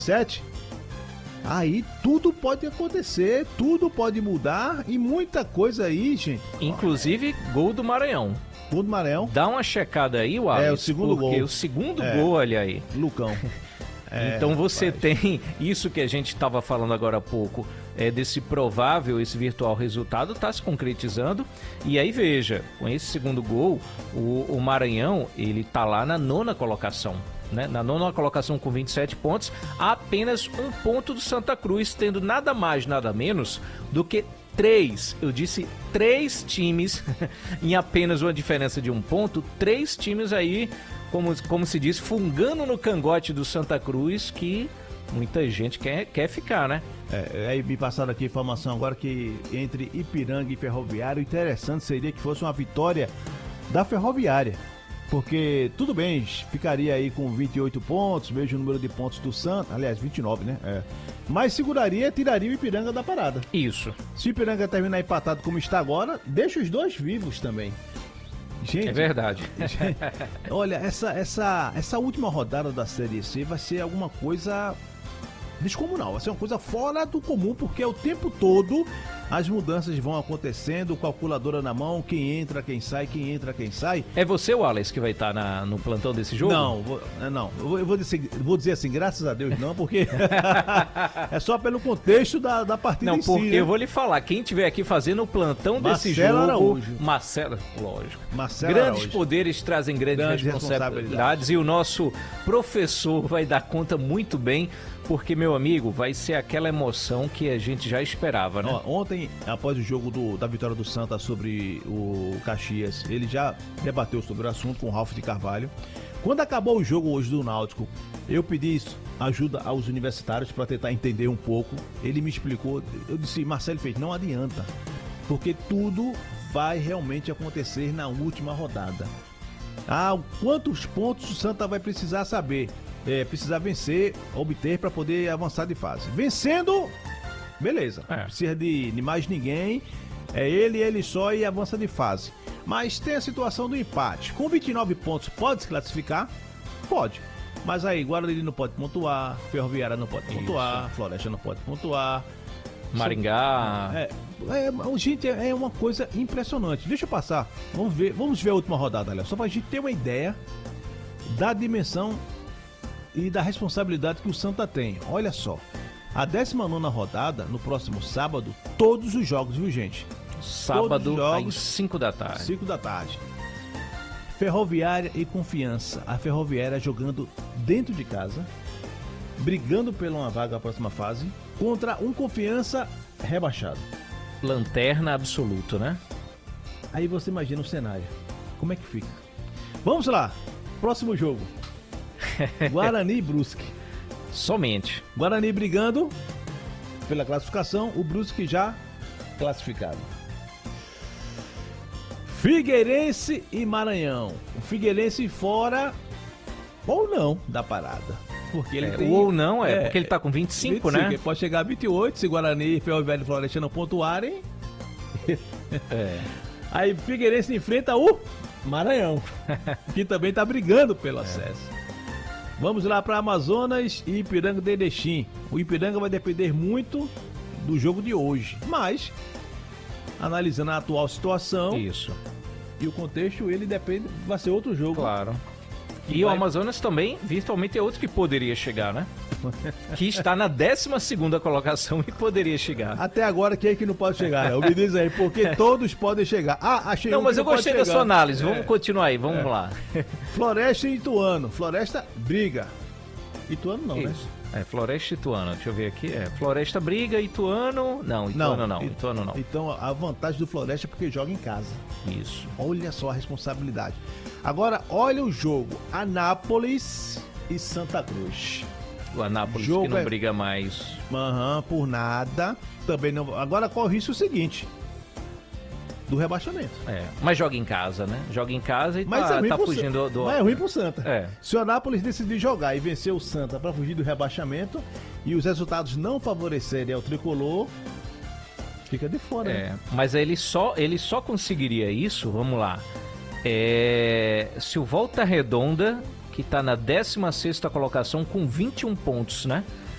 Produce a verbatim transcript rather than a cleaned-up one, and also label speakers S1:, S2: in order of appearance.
S1: sete, aí tudo pode acontecer, tudo pode mudar e muita coisa aí, gente.
S2: Inclusive, gol do Maranhão.
S1: Gol do Maranhão.
S2: Dá uma checada aí, Wallace.
S1: É, o segundo
S2: porque
S1: gol.
S2: o segundo
S1: É.
S2: gol, olha aí.
S1: Lucão. É,
S2: então você
S1: rapaz.
S2: tem isso que a gente estava falando agora há pouco, é, desse provável, esse virtual resultado está se concretizando. E aí veja, com esse segundo gol, o, o Maranhão, ele tá lá na nona colocação. Né? Na nona colocação com vinte e sete pontos, a apenas um ponto do Santa Cruz, tendo nada mais, nada menos do que três, eu disse três times, em apenas uma diferença de um ponto, três times aí, como, como se diz, fungando no cangote do Santa Cruz, que muita gente quer, quer ficar, né?
S1: É, aí me passaram aqui a informação agora que entre Ipiranga e Ferroviário, interessante seria que fosse uma vitória da Ferroviária. Porque, tudo bem, ficaria aí com vinte e oito pontos, mesmo número de pontos do Santa, aliás, vinte e nove, né? É. Mas seguraria, tiraria o Ipiranga da parada.
S2: Isso.
S1: Se o Ipiranga terminar empatado como está agora, deixa os dois vivos também. Gente,
S2: é verdade.
S1: Gente, olha, essa, essa, essa última rodada da Série C vai ser alguma coisa descomunal, vai ser uma coisa fora do comum, porque é o tempo todo as mudanças vão acontecendo, calculadora na mão, quem entra, quem sai, quem entra, quem sai.
S2: É você, Wallace, que vai estar na, no plantão desse jogo?
S1: Não, vou, não, eu vou, eu vou dizer, vou dizer assim, graças a Deus não, porque é só pelo contexto da, da partida
S2: não,
S1: em si.
S2: Não, porque
S1: né?
S2: eu vou lhe falar, quem estiver aqui fazendo o plantão
S1: Marcelo
S2: desse jogo...
S1: Araújo.
S2: Marcelo, lógico.
S1: Marcelo
S2: Grandes
S1: Araújo.
S2: poderes trazem grandes,
S1: Grandes
S2: responsabilidades,
S1: responsabilidades.
S2: E o nosso professor vai dar conta muito bem, porque, meu amigo, vai ser aquela emoção que a gente já esperava, né?
S1: Ó, ontem, após o jogo do, da vitória do Santa sobre o Caxias, ele já debateu sobre o assunto com o Ralf de Carvalho. Quando acabou o jogo hoje do Náutico, eu pedi ajuda aos universitários para tentar entender um pouco. Ele me explicou, eu disse, Marcelo Feito, não adianta, porque tudo vai realmente acontecer na última rodada. Ah, quantos pontos o Santa vai precisar saber? É, precisar vencer, obter para poder avançar de fase. Vencendo, beleza.
S2: É.
S1: Não precisa de, de mais ninguém. É ele, ele só e avança de fase. Mas tem a situação do empate. Com vinte e nove pontos, pode se classificar? Pode. Mas aí, Guarani não pode pontuar, Ferroviária não pode pontuar,
S2: Isso.
S1: Floresta não pode pontuar.
S2: Maringá...
S1: É, é, gente, é é uma coisa impressionante. Deixa eu passar. Vamos ver, vamos ver a última rodada, Léo. Só pra gente ter uma ideia da dimensão e da responsabilidade que o Santa tem. Olha só, a décima nona rodada, no próximo sábado, todos os jogos, viu, gente?
S2: Sábado,
S1: jogos,
S2: às cinco da tarde.
S1: cinco da tarde. Ferroviária e Confiança. A Ferroviária jogando dentro de casa, brigando por uma vaga na próxima fase, contra um Confiança rebaixado.
S2: Lanterna absoluto, né?
S1: Aí você imagina o cenário. Como é que fica? Vamos lá, próximo jogo. Guarani e Brusque.
S2: Somente.
S1: Guarani brigando pela classificação, o Brusque já classificado. Figueirense e Maranhão. O Figueirense fora ou não da parada. Porque ele
S2: É,
S1: tem,
S2: ou não, é, porque ele tá com vinte e cinco,
S1: vinte e cinco,
S2: né?
S1: Ele pode chegar a vinte e oito se Guarani, Ferroviária e Floresta não pontuarem.
S2: É.
S1: Aí Figueirense enfrenta o Maranhão, que também tá brigando pelo acesso. Vamos lá para Amazonas e Ipiranga de Erechim. O Ipiranga vai depender muito do jogo de hoje, mas analisando a atual situação
S2: Isso,
S1: e o contexto, ele depende, vai ser outro jogo.
S2: claro.
S1: Que
S2: E
S1: vai-
S2: o Amazonas também, virtualmente, é outro que poderia chegar, né? Que está na décima segunda colocação e poderia chegar.
S1: Até agora, quem é que não pode chegar? Né? Me diz aí, porque todos podem chegar. Ah, achei
S2: Não,
S1: um
S2: mas
S1: que
S2: eu
S1: não
S2: gostei
S1: pode
S2: da
S1: chegar.
S2: sua análise.
S1: É.
S2: Vamos continuar aí, vamos lá.
S1: Floresta e Ituano. Floresta briga. Ituano não, né?
S2: Isso. É, Floresta e Ituano. Deixa eu ver aqui. É, Floresta briga, Ituano... Não, Ituano não.
S1: It-
S2: Ituano não.
S1: Então, a vantagem do Floresta é porque joga em casa.
S2: Isso.
S1: Olha só a responsabilidade. Agora, olha o jogo. Anápolis e Santa Cruz.
S2: O Anápolis
S1: Jogo
S2: que não
S1: é-
S2: briga mais.
S1: Aham, por nada. Também não. Agora corre o risco seguinte: do rebaixamento.
S2: É, mas joga em casa, né? Joga em casa e
S1: Mas
S2: tá,
S1: é ruim
S2: tá
S1: pro
S2: fugindo
S1: Santa.
S2: do...
S1: Mas é ruim pro Santa.
S2: É.
S1: Se o Anápolis decidir jogar e vencer o Santa para fugir do rebaixamento e os resultados não favorecerem ao tricolor, fica de fora.
S2: É,
S1: né?
S2: mas ele só, ele só conseguiria isso, vamos lá, é, se o Volta Redonda, que tá na décima sexta colocação com vinte e um pontos, né?